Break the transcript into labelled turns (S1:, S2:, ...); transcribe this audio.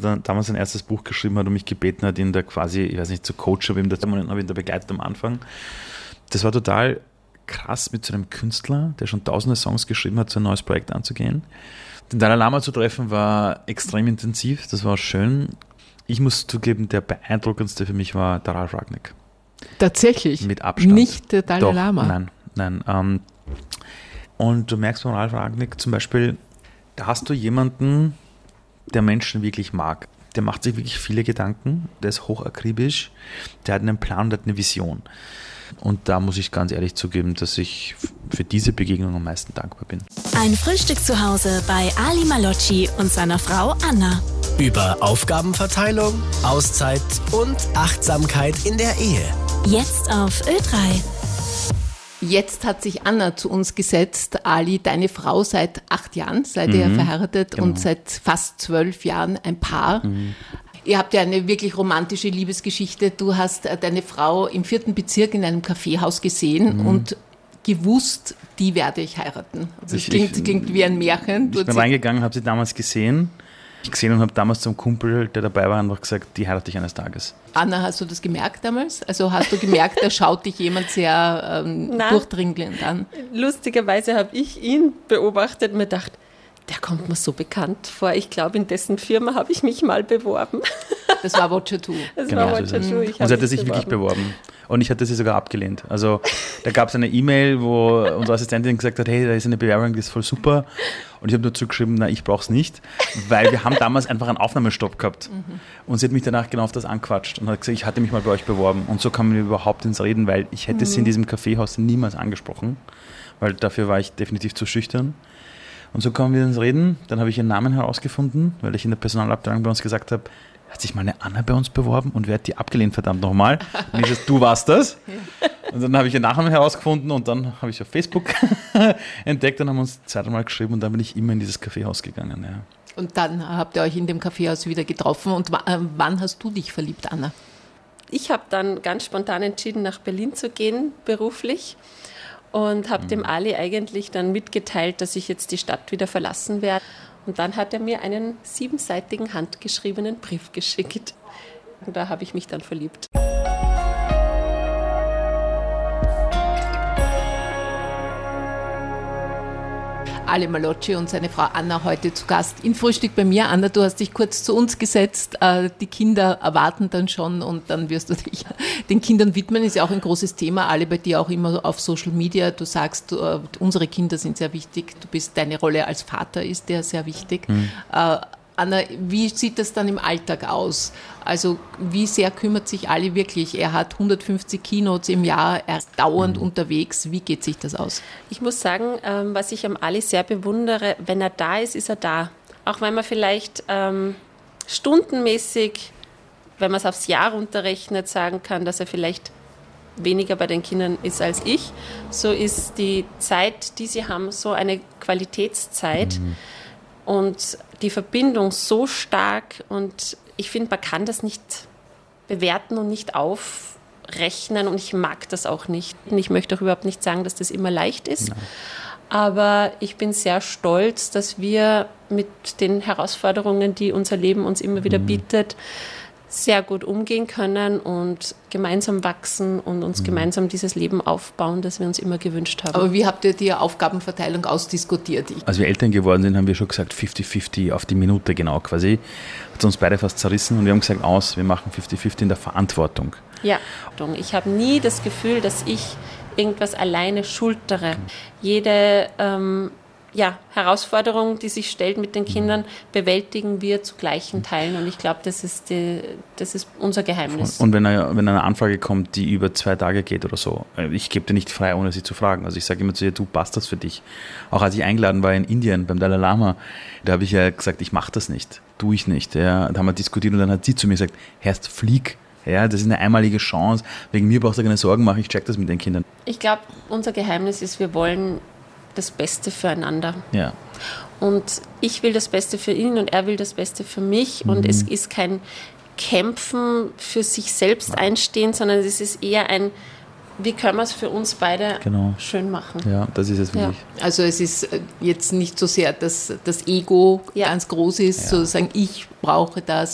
S1: er damals sein erstes Buch geschrieben hat und mich gebeten hat, ihn da quasi, ich weiß nicht, zu coachen, habe ihn da begleitet am Anfang. Das war total krass, mit so einem Künstler, der schon tausende Songs geschrieben hat, so ein neues Projekt anzugehen. Den Dalai Lama zu treffen war extrem intensiv, das war schön. Ich muss zugeben, der beeindruckendste für mich war der Ralf Rangnick.
S2: Tatsächlich?
S1: Mit Abstand.
S2: Nicht der Dalai Lama?
S1: Nein. Und du merkst von Ralf Rangnick zum Beispiel, da hast du jemanden, der Menschen wirklich mag. Der macht sich wirklich viele Gedanken, der ist hochakribisch, der hat einen Plan, der hat eine Vision. Und da muss ich ganz ehrlich zugeben, dass ich für diese Begegnung am meisten dankbar bin.
S3: Ein Frühstück zu Hause bei Ali Malocci und seiner Frau Anna.
S4: Über Aufgabenverteilung, Auszeit und Achtsamkeit in der Ehe.
S3: Jetzt auf Ö3.
S2: Jetzt hat sich Anna zu uns gesetzt. Ali, deine Frau, seit 8 Jahren seid ihr verheiratet und seit fast 12 Jahren ein Paar. Ihr habt ja eine wirklich romantische Liebesgeschichte. Du hast deine Frau im 4. Bezirk in einem Kaffeehaus gesehen und gewusst, die werde ich heiraten. Also das klingt wie ein Märchen.
S1: Ich bin reingegangen, habe sie damals gesehen und habe damals zum Kumpel, der dabei war, einfach gesagt, die heirate ich eines Tages.
S2: Anna, hast du das gemerkt damals? Also hast du gemerkt, da schaut dich jemand sehr durchdringend an?
S5: Lustigerweise habe ich ihn beobachtet und mir gedacht, der kommt mir so bekannt vor. Ich glaube, in dessen Firma habe ich mich mal beworben.
S2: Das war Watcher 2.
S5: Das war Watcher 2.
S1: Und sie hatte sich wirklich beworben. Und ich hatte sie sogar abgelehnt. Also da gab es eine E-Mail, wo unsere Assistentin gesagt hat, hey, da ist eine Bewerbung, die ist voll super. Und ich habe nur zurückgeschrieben, na, ich brauche es nicht, weil wir haben damals einfach einen Aufnahmestopp gehabt. Und sie hat mich danach genau auf das angequatscht und hat gesagt, ich hatte mich mal bei euch beworben. Und so kamen wir überhaupt ins Reden, weil ich hätte sie in diesem Kaffeehaus niemals angesprochen, weil dafür war ich definitiv zu schüchtern. Und so kamen wir ins Reden. Dann habe ich ihren Namen herausgefunden, weil ich in der Personalabteilung bei uns gesagt habe, hat sich mal eine Anna bei uns beworben und wer hat die abgelehnt, verdammt nochmal? Und ich gesagt, du warst das. Und dann habe ich ihren Nachnamen herausgefunden und dann habe ich auf Facebook entdeckt und haben uns 2 Mal geschrieben und dann bin ich immer in dieses Kaffeehaus gegangen. Ja.
S2: Und dann habt ihr euch in dem Kaffeehaus wieder getroffen. Und wann hast du dich verliebt, Anna?
S5: Ich habe dann ganz spontan entschieden, nach Berlin zu gehen, beruflich. Und habe dem Ali eigentlich dann mitgeteilt, dass ich jetzt die Stadt wieder verlassen werde. Und dann hat er mir einen 7-seitigen handgeschriebenen Brief geschickt. Und da habe ich mich dann verliebt.
S2: Ali Malocci und seine Frau Anna heute zu Gast in Frühstück bei mir. Anna, du hast dich kurz zu uns gesetzt. Die Kinder erwarten dann schon und dann wirst du dich den Kindern widmen. Ist ja auch ein großes Thema. Alle bei dir auch immer auf Social Media. Du sagst, unsere Kinder sind sehr wichtig. Deine Rolle als Vater ist dir sehr wichtig. Anna, wie sieht das dann im Alltag aus? Also wie sehr kümmert sich Ali wirklich? Er hat 150 Keynotes im Jahr, er ist dauernd unterwegs. Wie geht sich das aus?
S5: Ich muss sagen, was ich am Ali sehr bewundere, wenn er da ist, ist er da. Auch wenn man vielleicht stundenmäßig, wenn man es aufs Jahr runterrechnet, sagen kann, dass er vielleicht weniger bei den Kindern ist als ich, so ist die Zeit, die sie haben, so eine Qualitätszeit. Und die Verbindung so stark und ich finde, man kann das nicht bewerten und nicht aufrechnen und ich mag das auch nicht. Und ich möchte auch überhaupt nicht sagen, dass das immer leicht ist, aber ich bin sehr stolz, dass wir mit den Herausforderungen, die unser Leben uns immer wieder bietet, sehr gut umgehen können und gemeinsam wachsen und uns gemeinsam dieses Leben aufbauen, das wir uns immer gewünscht haben.
S2: Aber wie habt ihr die Aufgabenverteilung ausdiskutiert?
S1: Als wir Eltern geworden sind, haben wir schon gesagt 50-50 auf die Minute genau quasi. Hat uns beide fast zerrissen und wir haben gesagt, wir machen 50-50 in der Verantwortung.
S5: Ja, ich habe nie das Gefühl, dass ich irgendwas alleine schultere. Jede Herausforderung, die sich stellt mit den Kindern, bewältigen wir zu gleichen Teilen. Und ich glaube, das ist unser Geheimnis.
S1: Und wenn eine Anfrage kommt, die über 2 Tage geht oder so, ich gebe dir nicht frei, ohne sie zu fragen. Also ich sage immer zu ihr, du, passt das für dich? Auch als ich eingeladen war in Indien beim Dalai Lama, da habe ich ja gesagt, ich mache das nicht, tue ich nicht. Ja. Da haben wir diskutiert und dann hat sie zu mir gesagt, Herrst, flieg. Ja, das ist eine einmalige Chance. Wegen mir brauchst du keine Sorgen machen, ich check das mit den Kindern.
S5: Ich glaube, unser Geheimnis ist, wir wollen das Beste füreinander.
S1: Ja.
S5: Und ich will das Beste für ihn und er will das Beste für mich. Und es ist kein Kämpfen für sich selbst einstehen, sondern es ist eher ein, wie können wir es für uns beide schön machen.
S1: Ja, das ist es wirklich.
S2: Ja. Also es ist jetzt nicht so sehr, dass das Ego ganz groß ist, sozusagen ich brauche das